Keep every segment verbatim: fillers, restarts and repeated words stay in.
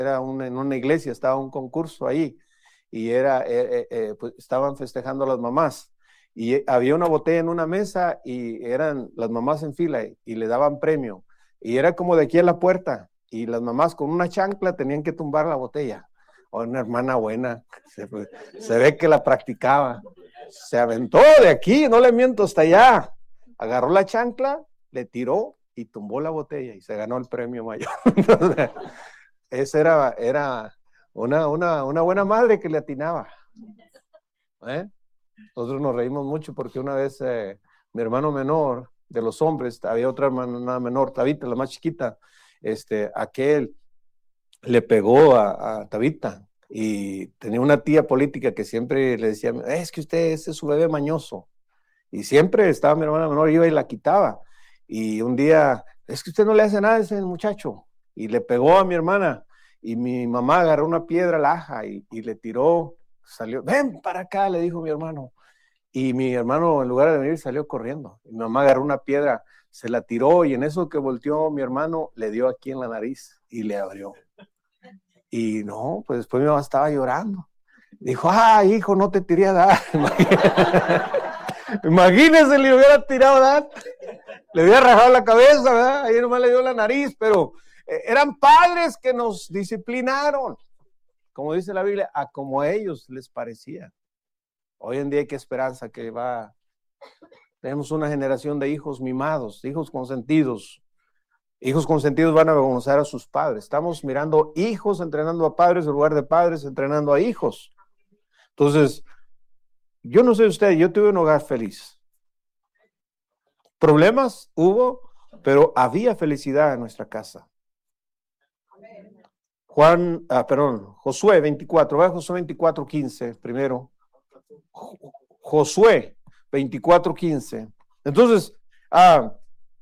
era una, en una iglesia, estaba un concurso ahí y era, eh, eh, pues estaban festejando a las mamás y había una botella en una mesa y eran las mamás en fila y, y le daban premio y era como de aquí a la puerta y las mamás con una chancla tenían que tumbar la botella. Oh, una hermana buena, se, se ve que la practicaba, se aventó de aquí, no le miento, hasta allá, agarró la chancla, le tiró y tumbó la botella y se ganó el premio mayor. Entonces, esa era, era una, una, una buena madre que le atinaba. ¿Eh? Nosotros nos reímos mucho porque una vez eh, mi hermano menor, de los hombres, había otra hermana menor, Tabita, la más chiquita, este, aquel le pegó a, a Tabita y tenía una tía política que siempre le decía, es que usted ese es su bebé mañoso. Y siempre estaba mi hermana menor, iba y la quitaba. Y un día, es que usted no le hace nada a ese muchacho. Y le pegó a mi hermana. Y mi mamá agarró una piedra laja y, y le tiró, salió, ven para acá, le dijo mi hermano. Y mi hermano, en lugar de venir, salió corriendo. Y mi mamá agarró una piedra, se la tiró y en eso que volteó mi hermano, le dio aquí en la nariz y le abrió. Y no, pues después mi mamá estaba llorando. Dijo, ah, hijo, no te tiré a dar. Imagínese, le hubiera tirado a dar. Le hubiera rajado la cabeza, ¿verdad? Ahí nomás le dio la nariz, pero eh, eran padres que nos disciplinaron. Como dice la Biblia, a como a ellos les parecía. Hoy en día hay que esperanza que va. Tenemos una generación de hijos mimados, hijos consentidos. Hijos consentidos van a conocer a sus padres. Estamos mirando hijos entrenando a padres en lugar de padres entrenando a hijos. Entonces, yo no sé usted, yo tuve un hogar feliz. Problemas hubo, pero había felicidad en nuestra casa. Juan, ah, perdón, Josué veinticuatro, va a Josué veinticuatro, quince primero. Josué veinticuatro, quince. Entonces, ah,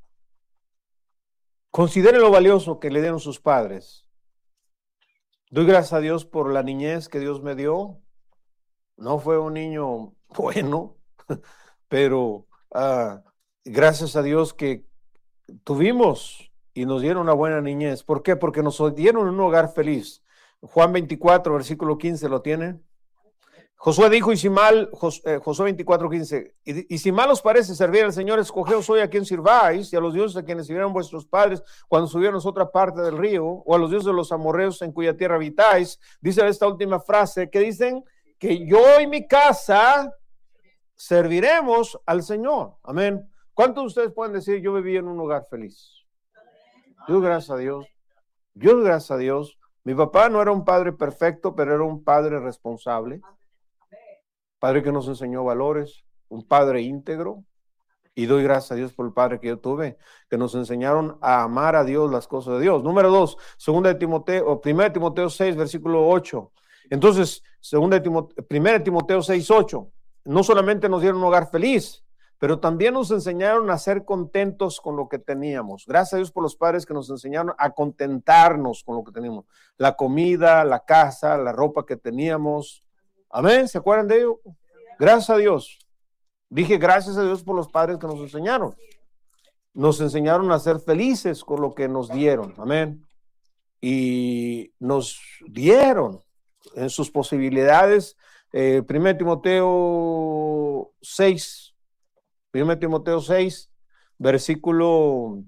considere lo valioso que le dieron sus padres. Doy gracias a Dios por la niñez que Dios me dio. No fue un niño bueno, pero ah, gracias a Dios que tuvimos y nos dieron una buena niñez. ¿Por qué? Porque nos dieron un hogar feliz. Juan veinticuatro, versículo quince, ¿lo tienen? Josué dijo, y si mal, Jos, eh, Josué veinticuatro, quince, y, y si mal os parece servir al Señor, escogeos hoy a quien sirváis, y a los dioses a quienes sirvieron vuestros padres cuando subieron a otra parte del río, o a los dioses de los amorreos en cuya tierra habitáis. Dice esta última frase, que dicen que yo y mi casa serviremos al Señor. Amén. ¿Cuántos de ustedes pueden decir, yo viví en un hogar feliz? Yo, gracias a Dios. Yo, gracias a Dios. Mi papá no era un padre perfecto, pero era un padre responsable. Padre que nos enseñó valores, un padre íntegro, y doy gracias a Dios por el padre que yo tuve, que nos enseñaron a amar a Dios, las cosas de Dios. Número dos, segunda de Timoteo, o primera de Timoteo seis, versículo ocho. Entonces, segunda de Timoteo, primera de Timoteo seis, ocho, no solamente nos dieron un hogar feliz, pero también nos enseñaron a ser contentos con lo que teníamos. Gracias a Dios por los padres que nos enseñaron a contentarnos con lo que teníamos. La comida, la casa, la ropa que teníamos. Amén, ¿se acuerdan de ello? Gracias a Dios. Dije gracias a Dios por los padres que nos enseñaron. Nos enseñaron a ser felices con lo que nos dieron. Amén. Y nos dieron en sus posibilidades. Eh, primera Timoteo seis, primera Timoteo seis, versículo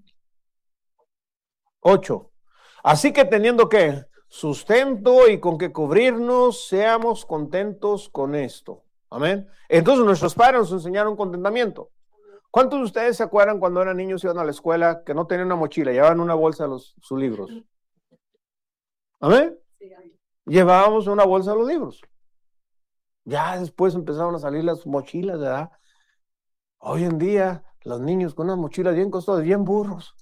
ocho. Así que teniendo que sustento y con que cubrirnos, seamos contentos con esto. Amén. Entonces nuestros padres nos enseñaron contentamiento. ¿Cuántos de ustedes se acuerdan cuando eran niños y iban a la escuela que no tenían una mochila, llevaban una bolsa los, sus libros? Amén. Llevábamos una bolsa de los libros. Ya después empezaron a salir las mochilas, ¿verdad? Hoy en día, los niños con unas mochilas bien costosas, bien burros.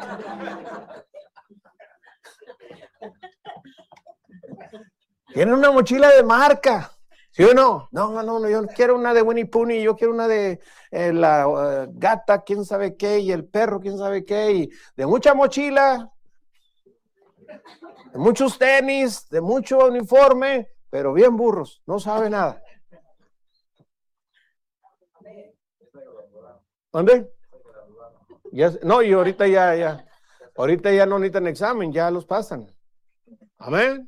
Tienen una mochila de marca, ¿sí o no? No, no, no, yo quiero una de Winnie Pooh, yo quiero una de eh, la uh, gata, quién sabe qué, y el perro, quién sabe qué, y de mucha mochila, de muchos tenis, de mucho uniforme, pero bien burros, no sabe nada. ¿Dónde? Ya, no, y ahorita ya, ya, ahorita ya no necesitan examen, ya los pasan. Amén.